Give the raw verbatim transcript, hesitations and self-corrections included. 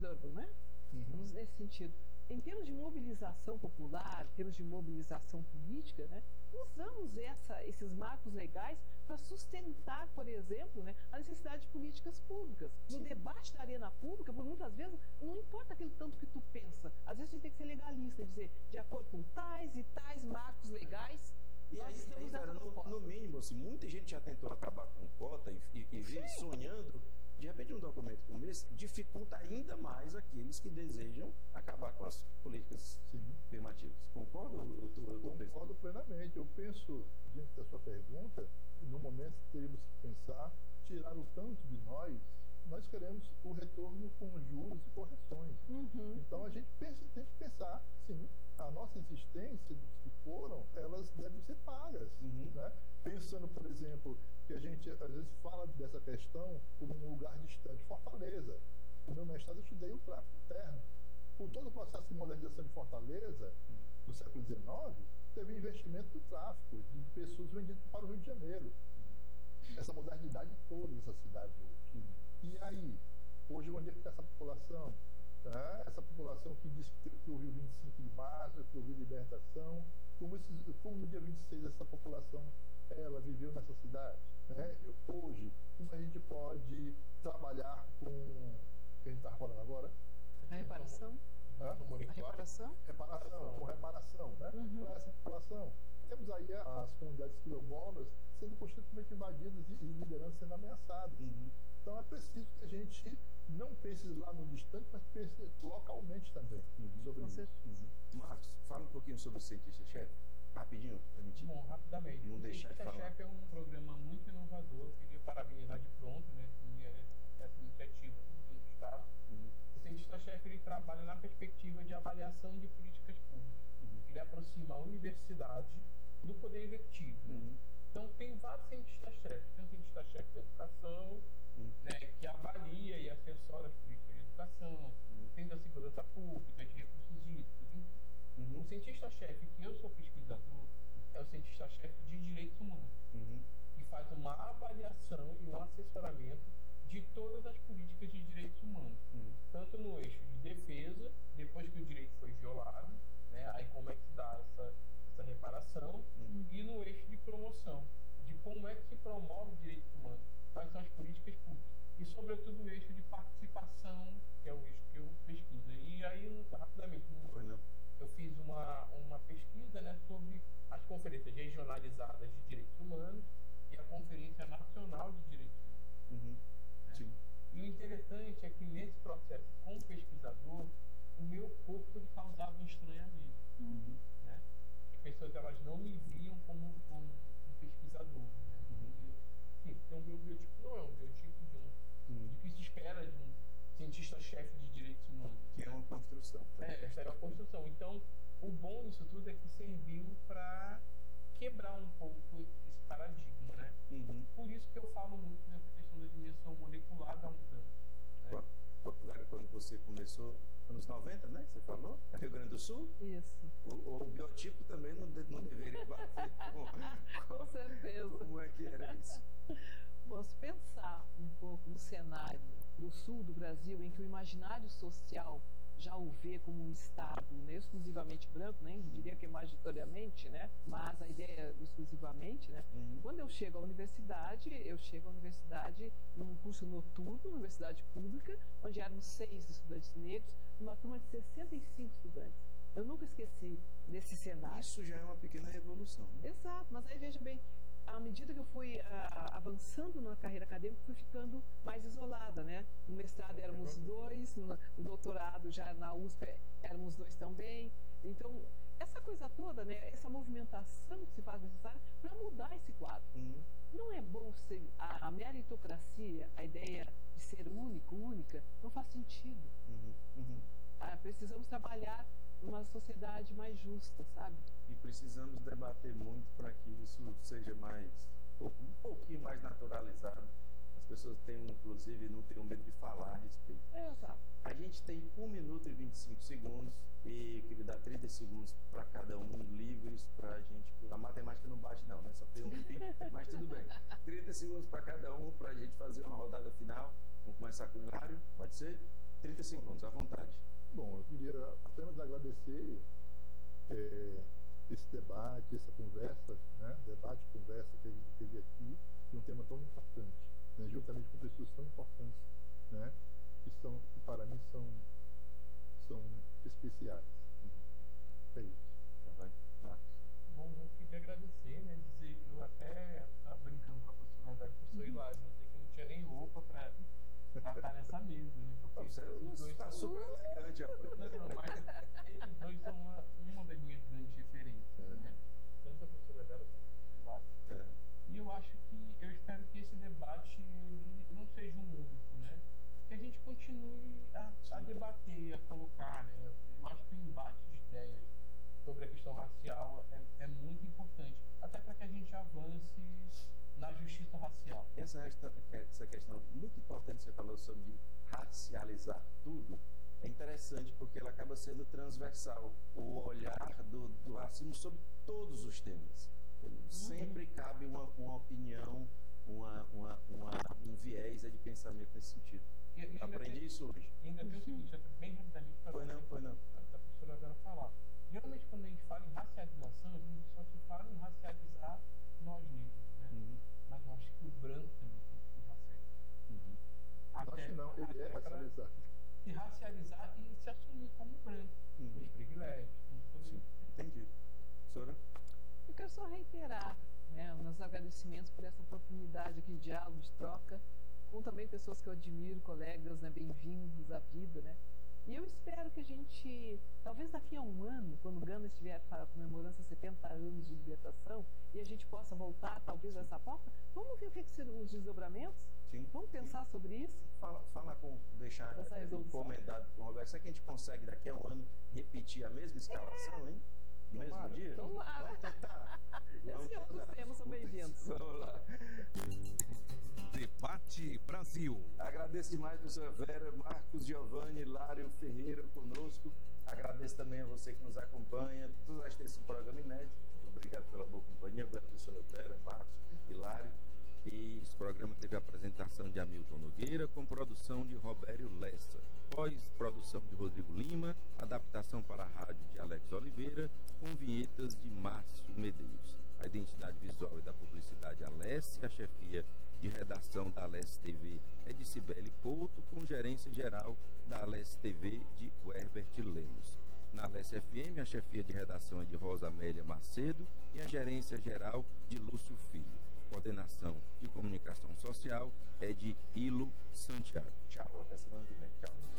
né? Uhum. Nesse sentido. Em termos de mobilização popular, em termos de mobilização política, né, usamos essa, esses marcos legais para sustentar, por exemplo, né, a necessidade de políticas públicas. No debate da arena pública, por muitas vezes, não importa aquilo tanto que tu pensa. Às vezes a gente tem que ser legalista, dizer, de acordo com tais e tais marcos legais. E aí, aí cara, no, no mínimo, assim, muita gente já tentou acabar com cota e, e, e vive sonhando. De repente, um documento como esse dificulta ainda mais aqueles que desejam acabar com as políticas afirmativas. Concordo? Eu, eu, eu Concordo plenamente. Eu penso, diante da sua pergunta, que no momento teríamos que pensar, tirar o tanto de nós, nós queremos o retorno com juros e correções. Uhum. Então a gente pensa, tem que pensar, sim, a nossa existência dos que foram, elas devem ser pagas. Uhum. Né? Pensando, por exemplo, que a gente às vezes fala dessa questão como um lugar distante, Fortaleza. No meu mestrado eu estudei o tráfico interno. Por todo o processo de modernização de Fortaleza, no século dezenove, teve investimento do tráfico, de pessoas vendidas para o Rio de Janeiro. Essa modernidade toda dessa cidade hoje. E aí, hoje onde é que está essa população? Tá? Essa população que diz que o Rio vinte e cinco de março, que o Rio Libertação, como, esses, como no dia vinte e seis essa população ela viveu nessa cidade? Né? Hoje, como a gente pode trabalhar com o que a gente está falando agora? A reparação? A reparação? Reparação, com reparação, né? Uhum. Para essa população. Temos aí as comunidades quilombolas sendo constantemente invadidas e, e lideranças sendo ameaçadas. Uhum. Então é preciso que a gente não pense lá no distante, mas pense localmente também. Uhum. Sobre isso. Uhum. Marcos, fala um pouquinho sobre o cientista-chefe. Rapidinho, pra gente. Bom, rapidamente. Não o Cientista-chefe é um programa muito inovador. Eu queria parabenizar de pronto, né, essa iniciativa do Estado. Uhum. O Cientista-chefe ele trabalha na perspectiva de avaliação de políticas públicas. Uhum. Ele aproxima a universidade do poder executivo. Uhum. Então, tem vários cientistas-chefes. Tem o cientista-chefe da educação, uhum. né, que avalia e assessora as políticas de educação, uhum. tem da segurança pública, de recursos hídricos, enfim. Uhum. O cientista-chefe que eu sou pesquisador é o cientista-chefe de direitos humanos, uhum. que faz uma avaliação e um assessoramento de todas as políticas de direitos humanos, uhum. tanto no eixo de defesa, depois que o direito foi violado, né, aí como é que se dá essa, essa reparação, uhum. e no eixo de promoção, de como é que se promove direitos humanos, quais são as políticas públicas, e sobretudo o eixo de participação, que é o eixo que eu pesquiso. E aí, rapidamente, eu fiz uma, uma pesquisa, né, sobre as conferências regionalizadas de direitos humanos e a Conferência Nacional de Direitos Humanos. Uhum. Né? Sim. E o interessante é que nesse processo, como pesquisador, o meu corpo ele causava um estranhamento. Uhum. Né? As pessoas elas não me viam como, como um pesquisador. Né? Uhum. Sim, porque o meu biotipo não é um biotipo de um, uhum. de que se espera de um cientista-chefe de direitos humanos. Que é uma construção. É, esta é uma construção. Então, o bom disso tudo é que serviu para quebrar um pouco esse paradigma, né? Uhum. Por isso que eu falo muito nessa questão da dimensão molecular da mudança. Né? Quando você começou, anos noventa, né? Você falou? Rio Grande do Sul? Isso. O, o biotipo também não, de, não deveria bater com... Com certeza. Como é que era isso? Posso pensar um pouco no cenário do sul do Brasil, em que o imaginário social já o vê como um estado, né, exclusivamente branco, nem diria que majoritariamente, né, mas a ideia é exclusivamente, né. Uhum. Quando eu chego à universidade, eu chego à universidade num curso noturno, universidade pública, onde éramos seis estudantes negros, numa turma de sessenta e cinco estudantes. Eu nunca esqueci desse cenário. Isso já é uma pequena revolução, né? Exato, mas aí veja bem, à medida que eu fui uh, avançando na carreira acadêmica, fui ficando mais isolada, né? No mestrado éramos dois, no, no doutorado já na U S P éramos dois também. Então, essa coisa toda, né? Essa movimentação que se faz necessária para mudar esse quadro. Uhum. Não é bom ser a, a meritocracia, a ideia de ser único, única, não faz sentido. Uhum. Uhum. Ah, precisamos trabalhar numa sociedade mais justa, sabe? E precisamos debater muito para que isso seja mais, um pouquinho mais naturalizado. As pessoas tenham, inclusive, não tenham medo de falar a respeito. É, exato. A gente tem um minuto e vinte e cinco segundos e queria dar trinta segundos para cada um, livres para a gente. A matemática não bate não, né? Só tem um fim, mas tudo bem. trinta segundos para cada um para a gente fazer uma rodada final. Vamos começar com o Hilário, pode ser? trinta segundos, à vontade. Bom, eu queria apenas agradecer é, esse debate, essa conversa, né? Debate, conversa que a gente teve aqui, de um tema tão importante, né? Juntamente com pessoas tão importantes, né? Que, são, que para mim são, são especiais. É isso. Tá bem. Tá. Bom, eu queria agradecer, né? Dizer, eu até estava brincando com a professora, a professora Hilário, né? Que eu não tinha nem roupa para estar nessa mesa, né? Porque Você está super elegante, rapaz. Não, não, mas eles dois são uma, uma das minhas grandes referências, é. Né? Tanto a professora Vera quanto a professora Hilário. É. E eu acho que, eu espero que esse debate não seja um único, né? Que a gente continue a, a debater, a colocar, né? Eu acho que o embate de ideias sobre a questão racial é, é muito importante, até para que a gente avance na justiça racial. Essa, essa questão muito importante que você falou sobre racializar tudo é interessante porque ela acaba sendo transversal, o olhar do, do racismo sobre todos os temas. Sempre uhum. cabe uma, uma opinião, uma, uma, uma, um viés de pensamento nesse sentido. E, e Aprendi tem, isso hoje. E ainda tem o seguinte, bem rapidamente para foi não, foi não. a professora Vera falar. Geralmente, quando a gente fala em racialização, a gente só se fala em racializar nós negros, né? Uhum. Mas eu acho que o branco também tem que se racializar. Uhum. Até, acho não, ele é racializar. Se racializar e se assumir como branco, uhum. os privilégios. Sim, entendi. Professora? Eu quero só reiterar, né, meus agradecimentos por essa oportunidade aqui de diálogo, de troca, com também pessoas que eu admiro, colegas, né, bem-vindos à vida, né? E eu espero que a gente, talvez daqui a um ano, quando o Gana estiver comemorando seus setenta anos de libertação, e a gente possa voltar, talvez, a essa pauta, vamos ver o que serão os desdobramentos? Sim. Vamos pensar Sim. sobre isso? Fala, fala com, deixar encomendado com o Roberto. Será que a gente consegue, daqui a um ano, repetir a mesma escalação, hein? No mesmo Tomara. dia? Tomara. Vamos tentar. Esse é um dos temas, são bem-vindos. Vamos lá. Debate Brasil. Agradeço demais, professora Vera, Marcos, Giovanni, Lário Ferreira conosco. Agradeço também a você que nos acompanha. Todas as terças um programa inédito. Obrigado pela boa companhia. Obrigado, professora Vera, Marcos, Hilário. E esse programa teve a apresentação de Hamilton Nogueira, com produção de Robério Lessa. Pós-produção de Rodrigo Lima, adaptação para a rádio de Alex Oliveira, com vinhetas de Márcio Medeiros. A identidade visual e da publicidade Alessi, a chefia de redação da Alessi T V é de Cibele Couto, com gerência geral da Alessi T V de Herbert Lemos. Na Alessi F M, a chefia de redação é de Rosa Amélia Macedo e a gerência geral de Lúcio Filho. Coordenação de comunicação social é de Ilo Santiago. Tchau, até semana que vem. Tchau.